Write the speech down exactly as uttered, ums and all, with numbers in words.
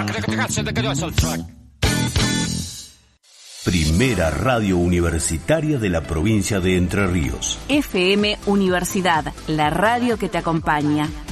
Primera radio universitaria de la provincia de Entre Ríos. F M Universidad, la radio que te acompaña.